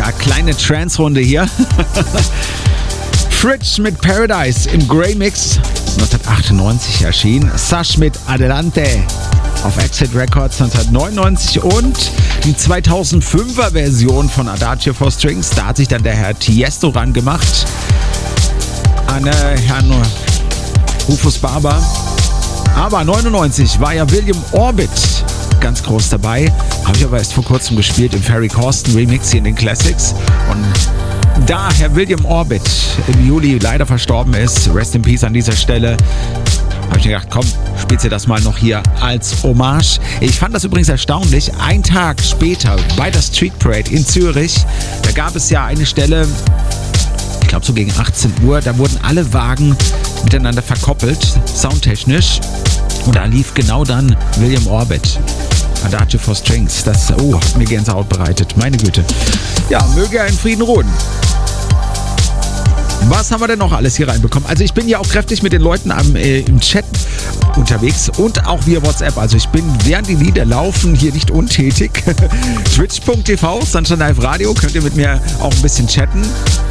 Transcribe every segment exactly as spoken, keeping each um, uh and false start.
Ja, kleine Trance-Runde hier. Fridge mit Paradise im Grey Mix, neunzehnhundertachtundneunzig erschienen. Sash mit Adelante auf Exit Records neunzehnhundertneunundneunzig und die zweitausendfünfer Version von Adagio for Strings. Da hat sich dann der Herr Tiesto rangemacht an äh, Herrn Rufus Barber. Aber neunundneunzig war ja William Orbit ganz groß dabei. Habe ich aber erst vor kurzem gespielt im Ferry Corsten Remix hier in den Classics. Und da Herr William Orbit im Juli leider verstorben ist, Rest in Peace an dieser Stelle, habe ich mir gedacht, komm, spielst du das mal noch hier als Hommage. Ich fand das übrigens erstaunlich. Ein Tag später bei der Street Parade in Zürich, da gab es ja eine Stelle, ich glaube so gegen achtzehn Uhr, da wurden alle Wagen miteinander verkoppelt, soundtechnisch. Und da lief genau dann William Orbit. Adagio for Strings. Das, oh, hat mir Gänsehaut bereitet. Meine Güte. Ja, möge er in Frieden ruhen. Was haben wir denn noch alles hier reinbekommen? Also ich bin ja auch kräftig mit den Leuten am, äh, im Chat unterwegs und auch via WhatsApp. Also ich bin, während die Lieder laufen, hier nicht untätig. Twitch punkt t v, Sunshine Live Radio, könnt ihr mit mir auch ein bisschen chatten.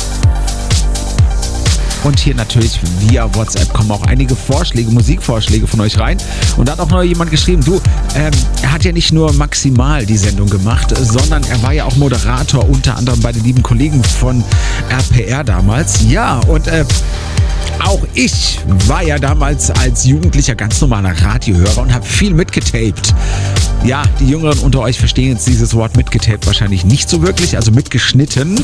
Und hier natürlich via WhatsApp kommen auch einige Vorschläge, Musikvorschläge von euch rein. Und da hat auch noch jemand geschrieben, du, ähm, er hat ja nicht nur maximal die Sendung gemacht, sondern er war ja auch Moderator, unter anderem bei den lieben Kollegen von R P R damals. Ja, und äh, auch ich war ja damals als Jugendlicher ganz normaler Radiohörer und habe viel mitgetaped. Ja, die Jüngeren unter euch verstehen jetzt dieses Wort mitgetaped wahrscheinlich nicht so wirklich, also mitgeschnitten.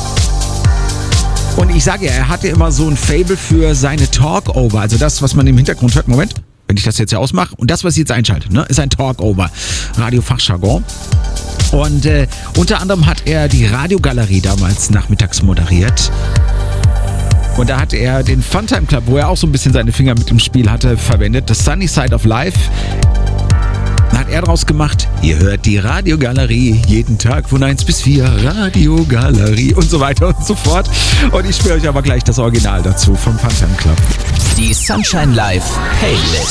Und ich sage ja, er hatte immer so ein Faible für seine Talkover. Also das, was man im Hintergrund hört. Moment, wenn ich das jetzt hier ausmache. Und das, was ich jetzt einschalte, ne, ist ein Talkover. Radio-Fachjargon. Und äh, unter anderem hat er die Radiogalerie damals nachmittags moderiert. Und da hat er den Funtime Club, wo er auch so ein bisschen seine Finger mit im Spiel hatte, verwendet. Das Sunny Side of Life. Da hat er draus gemacht, ihr hört die Radiogalerie jeden Tag von eins bis vier, Radiogalerie und so weiter und so fort. Und ich spiele euch aber gleich das Original dazu vom Funtime Club. Die Sunshine Live Playlist.